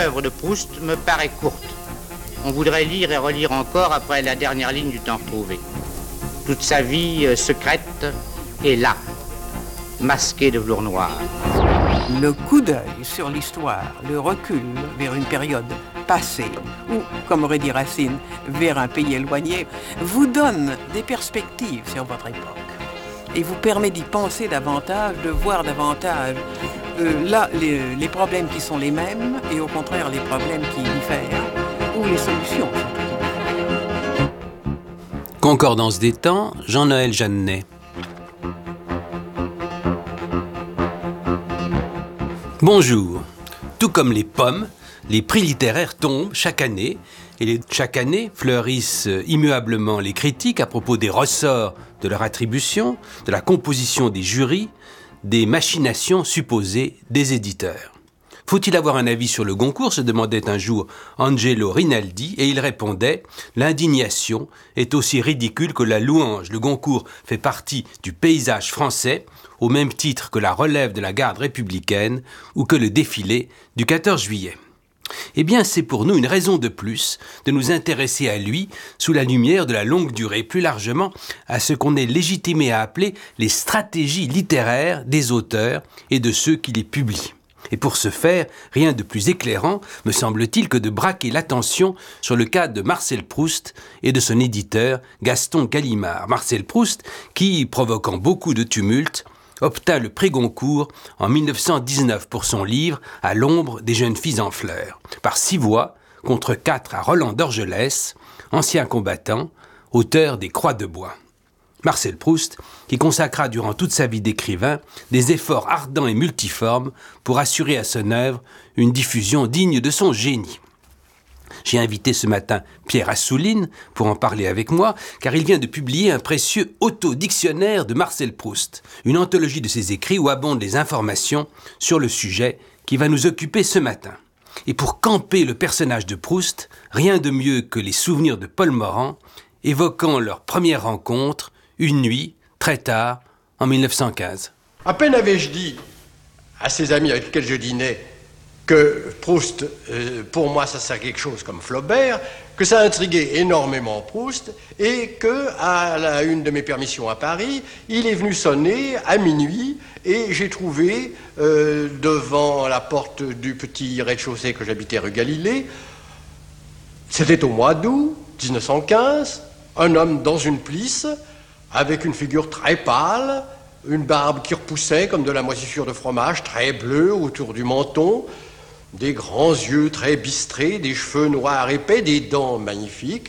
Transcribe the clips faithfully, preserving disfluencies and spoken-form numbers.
l'œuvre de Proust me paraît courte. On voudrait lire et relire encore après la dernière ligne du temps retrouvé. Toute sa vie euh, secrète est là, masquée de velours noir. Le coup d'œil sur l'histoire, le recul vers une période passée, ou, comme aurait dit Racine, vers un pays éloigné, vous donne des perspectives sur votre époque et vous permet d'y penser davantage, de voir davantage euh, là les, les problèmes qui sont les mêmes et au contraire les problèmes qui diffèrent ou les solutions. Concordance des temps, Jean-Noël Jeannet. Bonjour. Tout comme les pommes, les prix littéraires tombent chaque année et les, chaque année fleurissent immuablement les critiques à propos des ressorts de leur attribution, de la composition des jurys, des machinations supposées des éditeurs. Faut-il avoir un avis sur le Goncourt, se demandait un jour Angelo Rinaldi, et il répondait « L'indignation est aussi ridicule que la louange. Le Goncourt fait partie du paysage français, au même titre que la relève de la garde républicaine ou que le défilé du quatorze juillet. » Eh bien, c'est pour nous une raison de plus de nous intéresser à lui sous la lumière de la longue durée, plus largement à ce qu'on est légitimé à appeler les stratégies littéraires des auteurs et de ceux qui les publient. Et pour ce faire, rien de plus éclairant, me semble-t-il, que de braquer l'attention sur le cas de Marcel Proust et de son éditeur Gaston Gallimard. Marcel Proust, qui, provoquant beaucoup de tumulte, obtint le prix Goncourt en mille neuf cent dix-neuf pour son livre « À l'ombre des jeunes filles en fleurs », par six voix contre quatre à Roland d'Orgelès, ancien combattant, auteur des Croix de bois. Marcel Proust, qui consacra durant toute sa vie d'écrivain des efforts ardents et multiformes pour assurer à son œuvre une diffusion digne de son génie. J'ai invité ce matin Pierre Assouline pour en parler avec moi, car il vient de publier un précieux auto-dictionnaire de Marcel Proust, une anthologie de ses écrits où abondent les informations sur le sujet qui va nous occuper ce matin. Et pour camper le personnage de Proust, rien de mieux que les souvenirs de Paul Morand, évoquant leur première rencontre, une nuit, très tard, en mille neuf cent quinze. À peine avais-je dit à ses amis avec lesquels je dînais que Proust, euh, pour moi, ça sert quelque chose comme Flaubert, que ça intriguait énormément Proust, et que, à la une de mes permissions à Paris, il est venu sonner à minuit, et j'ai trouvé, euh, devant la porte du petit rez-de-chaussée que j'habitais rue Galilée, c'était au mois d'août mille neuf cent quinze, un homme dans une plisse, avec une figure très pâle, une barbe qui repoussait comme de la moisissure de fromage, très bleue autour du menton, des grands yeux très bistrés, des cheveux noirs épais, des dents magnifiques,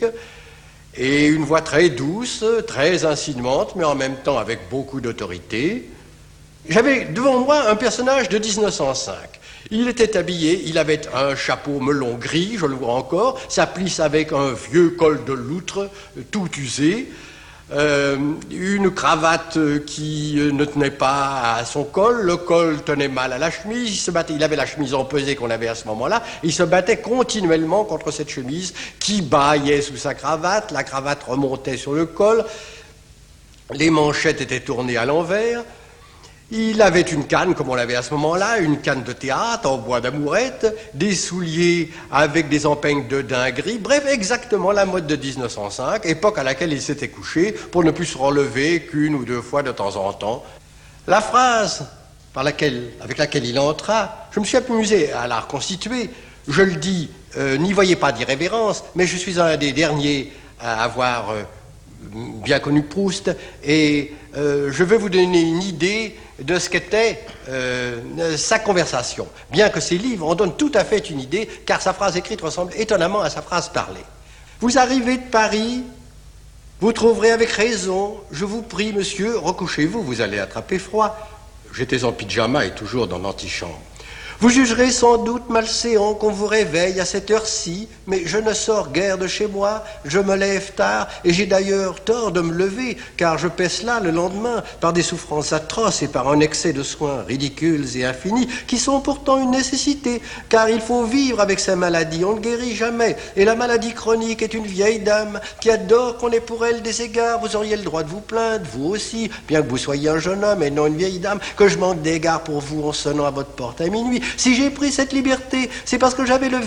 et une voix très douce, très insinuante, mais en même temps avec beaucoup d'autorité. J'avais devant moi un personnage de mille neuf cent cinq. Il était habillé, il avait un chapeau melon gris, je le vois encore, sa plisse avec un vieux col de loutre, tout usé, Euh, une cravate qui ne tenait pas à son col, le col tenait mal à la chemise, il se battait, il avait la chemise empesée qu'on avait à ce moment-là, il se battait continuellement contre cette chemise qui bâillait sous sa cravate, la cravate remontait sur le col, les manchettes étaient tournées à l'envers. Il avait une canne, comme on l'avait à ce moment-là, une canne de théâtre en bois d'amourette, des souliers avec des empeignes de daim gris, bref, exactement la mode de mille neuf cent cinq, époque à laquelle il s'était couché pour ne plus se relever qu'une ou deux fois de temps en temps. La phrase par laquelle, avec laquelle il entra, je me suis amusé à la reconstituer. Je le dis, euh, n'y voyez pas d'irrévérence, mais je suis un des derniers à avoir euh, bien connu Proust, et euh, je vais vous donner une idée de ce qu'était euh, sa conversation. Bien que ses livres en donnent tout à fait une idée, car sa phrase écrite ressemble étonnamment à sa phrase parlée. Vous arrivez de Paris, vous trouverez avec raison, je vous prie, monsieur, recouchez-vous, vous allez attraper froid. J'étais en pyjama et toujours dans l'antichambre. Vous jugerez sans doute malséant qu'on vous réveille à cette heure-ci, mais je ne sors guère de chez moi, je me lève tard, et j'ai d'ailleurs tort de me lever, car je pèse là le lendemain par des souffrances atroces et par un excès de soins ridicules et infinis, qui sont pourtant une nécessité, car il faut vivre avec sa maladie, on ne guérit jamais, et la maladie chronique est une vieille dame qui adore qu'on ait pour elle des égards. Vous auriez le droit de vous plaindre, vous aussi, bien que vous soyez un jeune homme et non une vieille dame, que je manque d'égards pour vous en sonnant à votre porte à minuit. Si j'ai pris cette liberté, c'est parce que j'avais le